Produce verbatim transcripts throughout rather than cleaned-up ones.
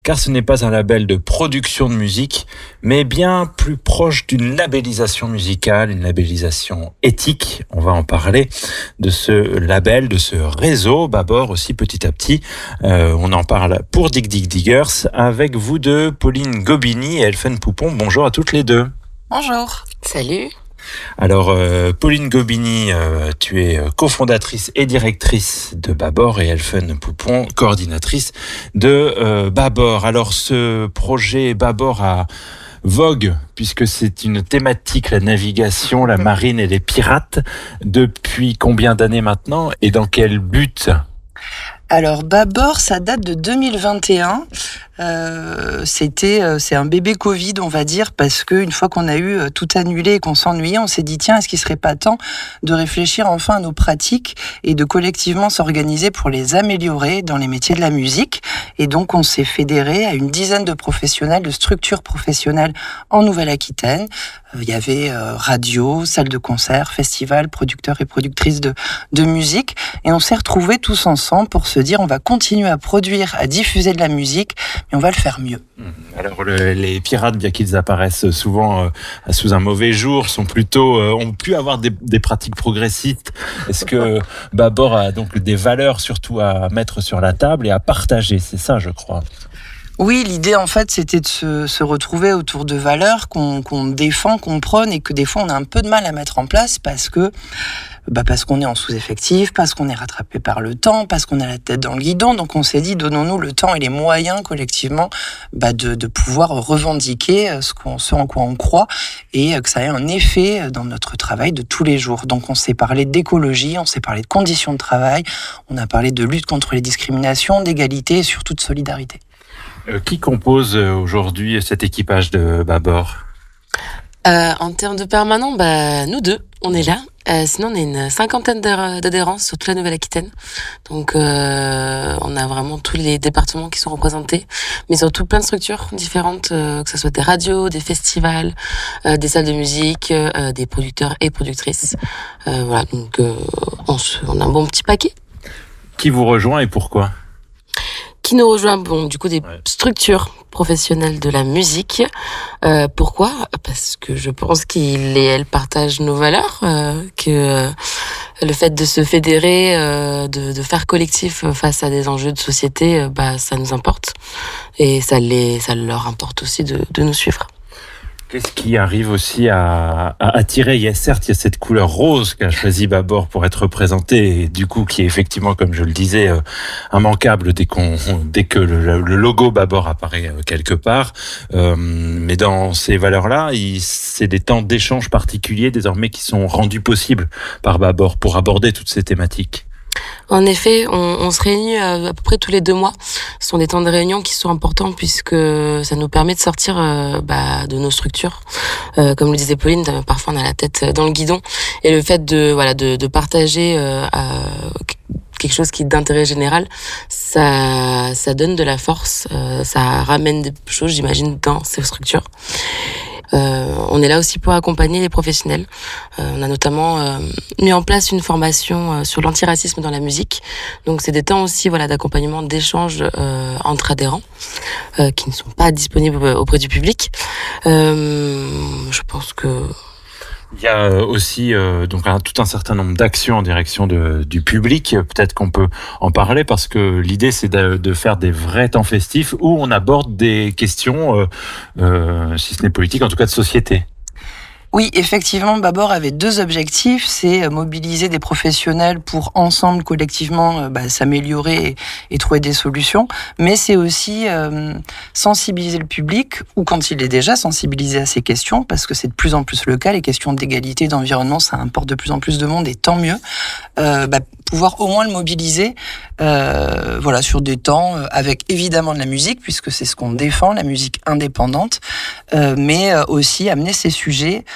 car ce n'est pas un label de production de musique, mais bien plus proche d'une labellisation musicale, une labellisation éthique. On va en parler de ce label, de ce réseau, Babor aussi petit à petit. Euh, on en parle pour Dig Dig Diggers avec vous deux, Pauline Gobini et Elfen Poupon. Bonjour à toutes les deux. Bonjour. Salut. Alors, euh, Pauline Gobini, euh, tu es cofondatrice et directrice de Babor et Elfen Poupon, coordinatrice de euh, Babor. Alors, ce projet Babor a vogue, puisque c'est une thématique, la navigation, la marine et les pirates. Depuis combien d'années maintenant et dans quel but ? Alors Babor, ça date de deux mille vingt et un. Euh, c'était, euh, c'est un bébé Covid, on va dire, parce que une fois qu'on a eu euh, tout annulé et qu'on s'ennuyait, on s'est dit tiens, est-ce qu'il serait pas temps de réfléchir enfin à nos pratiques et de collectivement s'organiser pour les améliorer dans les métiers de la musique. Et donc on s'est fédéré à une dizaine de professionnels, de structures professionnelles en Nouvelle-Aquitaine. Euh, il y avait euh, radio, salle de concert, festival, producteurs et productrices de de musique, et on s'est retrouvés tous ensemble pour se dire on va continuer à produire, à diffuser de la musique, mais on va le faire mieux. Alors le, les pirates, bien qu'ils apparaissent souvent euh, sous un mauvais jour, sont plutôt euh, ont pu avoir des, des pratiques progressistes. Est-ce que Babor a donc des valeurs surtout à mettre sur la table et à partager ? C'est ça, je crois. Oui, l'idée en fait, c'était de se, se retrouver autour de valeurs qu'on, qu'on défend, qu'on prône, et que des fois on a un peu de mal à mettre en place parce que bah parce qu'on est en sous-effectif, parce qu'on est rattrapé par le temps, parce qu'on a la tête dans le guidon. Donc on s'est dit, donnons-nous le temps et les moyens collectivement bah de, de pouvoir revendiquer ce, qu'on, ce en quoi on croit et que ça ait un effet dans notre travail de tous les jours. Donc on s'est parlé d'écologie, on s'est parlé de conditions de travail, on a parlé de lutte contre les discriminations, d'égalité et surtout de solidarité. Euh, qui compose aujourd'hui cet équipage de Babor ? Euh, en termes de permanents, bah, nous deux, on est là. Euh, sinon, on est une cinquantaine d'adhérents sur toute la Nouvelle-Aquitaine. Donc, euh, on a vraiment tous les départements qui sont représentés, mais surtout plein de structures différentes, euh, que ce soit des radios, des festivals, euh, des salles de musique, euh, des producteurs et productrices. Euh, voilà, donc euh, on, se, on a un bon petit paquet. Qui vous rejoint et pourquoi ? Qui nous rejoint, bon, du coup, des ouais. structures professionnelles de la musique. Euh, pourquoi ? Parce que je pense qu'ils et elles partagent nos valeurs, euh, que euh, le fait de se fédérer, euh, de, de faire collectif face à des enjeux de société, euh, bah, ça nous importe. Et ça, les, ça leur importe aussi de, de nous suivre. Qu'est-ce qui arrive aussi à, à attirer ? Il y a certes, il y a cette couleur rose qu'a choisi Babor pour être représentée, et du coup qui est effectivement, comme je le disais, euh, immanquable dès qu'on, dès que le, le logo Babor apparaît quelque part. Euh, mais dans ces valeurs-là, il, c'est des temps d'échange particuliers désormais qui sont rendus possibles par Babor pour aborder toutes ces thématiques. En effet, on, on se réunit à, à peu près tous les deux mois. Ce sont des temps de réunion qui sont importants puisque ça nous permet de sortir euh, bah, de nos structures. Euh, comme le disait Pauline, parfois on a la tête dans le guidon. Et le fait de voilà de, de partager euh, euh, quelque chose qui est d'intérêt général, ça ça donne de la force, euh, ça ramène des choses, j'imagine, dans ces structures. Euh, on est là aussi pour accompagner les professionnels. Euh, on a notamment euh, mis en place une formation euh, sur l'antiracisme dans la musique. Donc c'est des temps aussi voilà d'accompagnement, d'échange euh, entre adhérents euh, qui ne sont pas disponibles auprès du public. Euh, je pense que il y a aussi euh, donc un, tout un certain nombre d'actions en direction de, du public. Peut-être qu'on peut en parler parce que l'idée c'est de, de faire des vrais temps festifs où on aborde des questions, euh, euh, si ce n'est politique, en tout cas de société. Oui, effectivement, Babor avait deux objectifs, c'est mobiliser des professionnels pour ensemble, collectivement, bah, s'améliorer et, et trouver des solutions, mais c'est aussi euh, sensibiliser le public, ou quand il est déjà sensibilisé à ces questions, parce que c'est de plus en plus le cas, les questions d'égalité, d'environnement, ça importe de plus en plus de monde, et tant mieux, euh, bah, pouvoir au moins le mobiliser euh, voilà, sur des temps euh, avec évidemment de la musique, puisque c'est ce qu'on défend, la musique indépendante, euh, mais euh, aussi amener ces sujets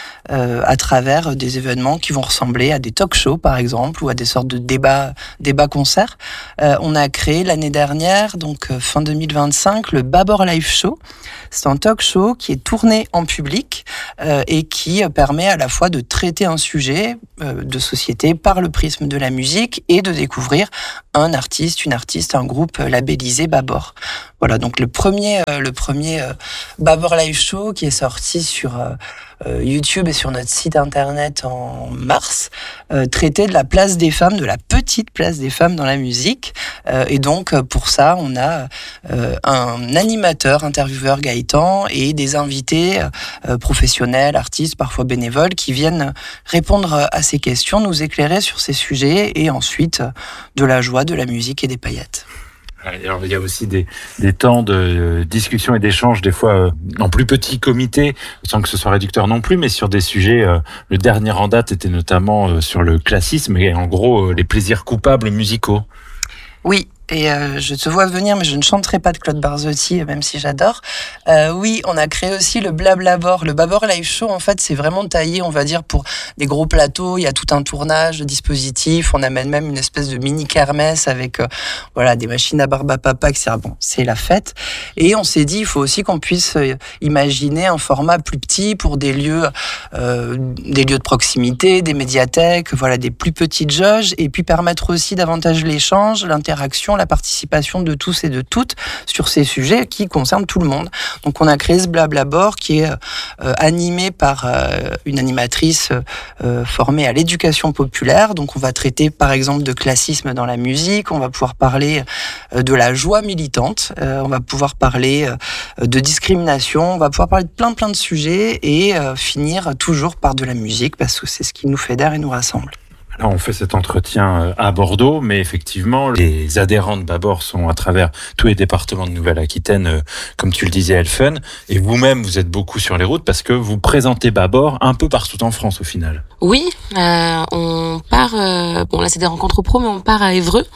euh, à travers des événements qui vont ressembler à des talk-shows, par exemple, ou à des sortes de débats, débats-concerts. Euh, on a créé l'année dernière, donc euh, fin deux mille vingt-cinq, le Babor Live Show. C'est un talk-show qui est tourné en public euh, et qui permet à la fois de traiter un sujet euh, de société par le prisme de la musique et de découvrir un artiste, une artiste, un groupe labellisé Babor. Voilà, donc le premier, euh, le premier euh, Babor Live Show qui est sorti sur euh, euh, YouTube et sur notre site internet en mars, euh, traitait de la place des femmes, de la petite place des femmes dans la musique. Euh, et donc pour ça, on a euh, un animateur, intervieweur Gaëtan et des invités euh, professionnels, artistes, parfois bénévoles, qui viennent répondre à ces questions, nous éclairer sur ces sujets et ensuite de la joie, de la musique et des paillettes. Alors, il y a aussi des, des temps de discussion et d'échange, des fois euh, en plus petit comité, sans que ce soit réducteur non plus, mais sur des sujets. Euh, le dernier en date était notamment euh, sur le classisme et en gros euh, les plaisirs coupables musicaux. Oui. Et euh, je te vois venir, mais je ne chanterai pas de Claude Barzotti, même si j'adore. Euh, oui, on a créé aussi le Blablabor. Le Babor Live Show, en fait, c'est vraiment taillé, on va dire, pour des gros plateaux. Il y a tout un tournage de dispositifs. On amène même une espèce de mini kermesse avec, euh, voilà, des machines à barbe à papa, et cetera. Bon, c'est la fête. Et on s'est dit, il faut aussi qu'on puisse imaginer un format plus petit pour des lieux, euh, des lieux de proximité, des médiathèques, voilà, des plus petites jauges, et puis permettre aussi davantage l'échange, l'interaction, la participation de tous et de toutes sur ces sujets qui concernent tout le monde. Donc on a créé ce Blablabor qui est euh, animé par euh, une animatrice euh, formée à l'éducation populaire. Donc on va traiter par exemple de classisme dans la musique, on va pouvoir parler euh, de la joie militante, euh, on va pouvoir parler euh, de discrimination, on va pouvoir parler de plein plein de sujets et euh, finir toujours par de la musique parce que c'est ce qui nous fédère et nous rassemble. Là, on fait cet entretien à Bordeaux, mais effectivement, les adhérents de Babor sont à travers tous les départements de Nouvelle-Aquitaine, comme tu le disais, Elfen. Et vous-même, vous êtes beaucoup sur les routes parce que vous présentez Babor un peu partout en France, au final. Oui, euh, on part... Euh, bon, là, c'est des rencontres pro, mais on part à Évreux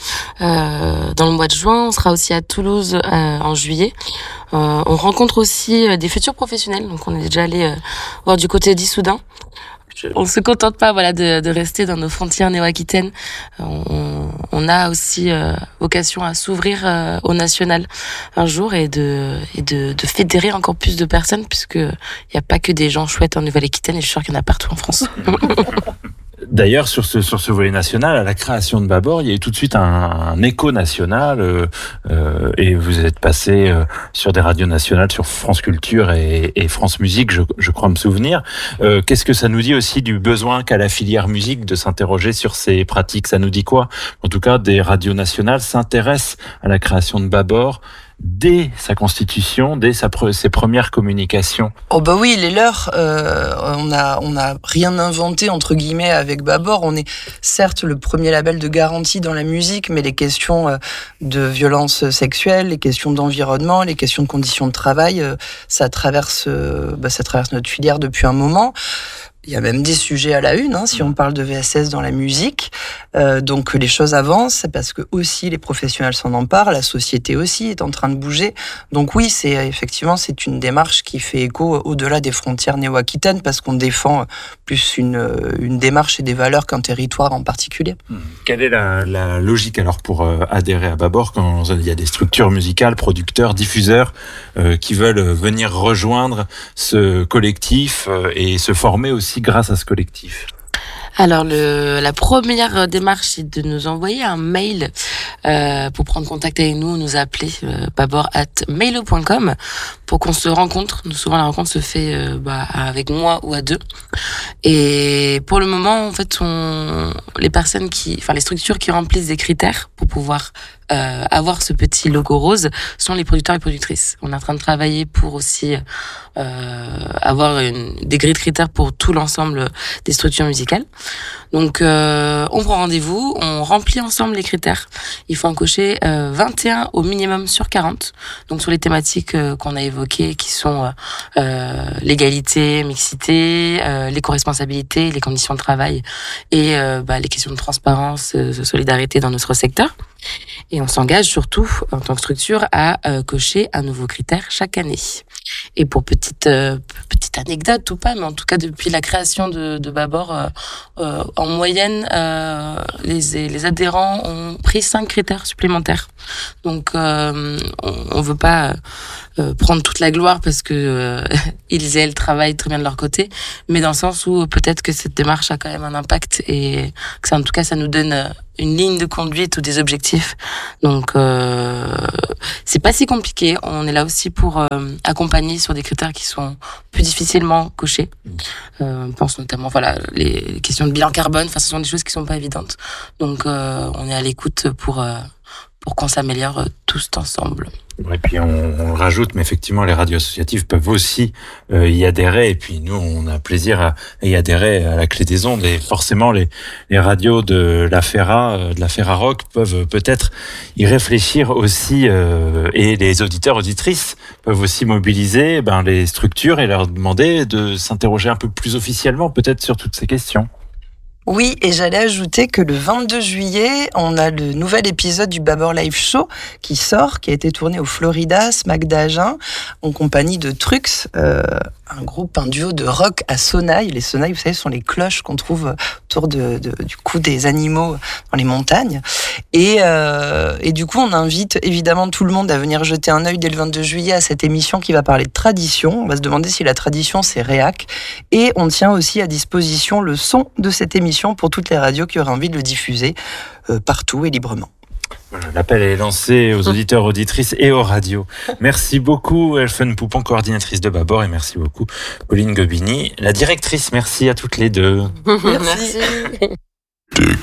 euh, dans le mois de juin. On sera aussi à Toulouse euh, en juillet. Euh, on rencontre aussi des futurs professionnels. Donc, on est déjà allé euh, voir du côté d'Issoudun. On se contente pas, voilà, de, de rester dans nos frontières néo-aquitaines. On, on a aussi euh, vocation à s'ouvrir euh, au national un jour et de et de, de fédérer encore plus de personnes, puisque il y a pas que des gens chouettes en Nouvelle-Aquitaine, et je suis sûre qu'il y en a partout en France. D'ailleurs, sur ce sur ce volet national, à la création de Babor, il y a eu tout de suite un, un écho national euh, euh, et vous êtes passé euh, sur des radios nationales, sur France Culture et, et France Musique, je, je crois me souvenir. Euh, qu'est-ce que ça nous dit aussi du besoin qu'a la filière musique de s'interroger sur ces pratiques? Ça nous dit quoi? En tout cas, des radios nationales s'intéressent à la création de Babor dès sa constitution, dès sa pre- ses premières communications. Oh bah oui, les leurs, euh, on a on a rien inventé entre guillemets avec Babor. On est certes le premier label de garantie dans la musique, mais les questions euh, de violence sexuelle, les questions d'environnement, les questions de conditions de travail, euh, ça traverse euh, bah, ça traverse notre filière depuis un moment. Il y a même des sujets à la une, hein, si on parle de V S S dans la musique. Euh, donc les choses avancent, c'est parce que aussi les professionnels s'en emparent, la société aussi est en train de bouger. Donc oui, c'est effectivement c'est une démarche qui fait écho au-delà des frontières néo-aquitaines parce qu'on défend plus une, une démarche et des valeurs qu'un territoire en particulier. Quelle est la, la logique alors pour euh, adhérer à Babor quand il y a des structures musicales, producteurs, diffuseurs euh, qui veulent venir rejoindre ce collectif euh, et se former aussi grâce à ce collectif? Alors, le, la première démarche, c'est de nous envoyer un mail euh, pour prendre contact avec nous, nous appeler euh, babor arobase mailo point com pour qu'on se rencontre. Nous, souvent, la rencontre se fait euh, bah, avec moi ou à deux. Et pour le moment, en fait, on, les personnes qui, enfin, les structures qui remplissent des critères pour pouvoir euh, avoir ce petit logo rose sont les producteurs et productrices. On est en train de travailler pour aussi euh, avoir une, des grilles de critères pour tout l'ensemble des structures musicales. Donc, euh, on prend rendez-vous, on remplit ensemble les critères. Il faut en cocher euh, vingt et un au minimum sur quarante. Donc, sur les thématiques euh, qu'on a évoquées, qui sont euh, l'égalité, mixité, euh, l'éco-responsabilité, les conditions de travail et euh, bah, les questions de transparence, euh, de solidarité dans notre secteur. Et on s'engage surtout, en tant que structure, à euh, cocher un nouveau critère chaque année. Et pour petite, euh, petite petite anecdote ou pas, mais en tout cas depuis la création de, de Babord, euh, euh, en moyenne, euh, les, les adhérents ont pris cinq critères supplémentaires. Donc euh, on, on veut pas euh, prendre toute la gloire parce que euh, ils et elles travaillent très bien de leur côté, mais dans le sens où peut-être que cette démarche a quand même un impact et que ça, en tout cas ça nous donne une ligne de conduite ou des objectifs. Donc euh, c'est pas si compliqué. On est là aussi pour euh, accompagner sur des critères qui sont plus difficilement cochés. Euh, on pense notamment voilà les questions de bilan carbone. Enfin, ce sont des choses qui sont pas évidentes. Donc euh, on est à l'écoute pour euh, pour qu'on s'améliore tous ensemble. Et puis on, on rajoute, mais effectivement, les radios associatives peuvent aussi euh, y adhérer. Et puis nous, on a plaisir à, à y adhérer à la clé des ondes. Et forcément, les, les radios de la Ferra, euh, de la Ferra Rock, peuvent peut-être y réfléchir aussi. Euh, et les auditeurs, auditrices peuvent aussi mobiliser ben, les structures et leur demander de s'interroger un peu plus officiellement, peut-être, sur toutes ces questions. Oui, et j'allais ajouter que le vingt-deux juillet, on a le nouvel épisode du Babord Live Show qui sort, qui a été tourné au Florida, Smack d'Agen, en compagnie de Trux, euh, un groupe, un duo de rock à sonnailles. Les sonnailles, vous savez, sont les cloches qu'on trouve autour de, de, du cou des animaux dans les montagnes. Et, euh, et du coup, on invite évidemment tout le monde à venir jeter un œil dès le vingt-deux juillet à cette émission qui va parler de tradition. On va se demander si la tradition, c'est réac. Et on tient aussi à disposition le son de cette émission pour toutes les radios qui auraient envie de le diffuser euh, partout et librement. Voilà, l'appel est lancé aux auditeurs, auditrices et aux radios. Merci beaucoup Elfen Poupon, coordinatrice de Babord, et merci beaucoup Pauline Gobini, la directrice. Merci à toutes les deux. Merci.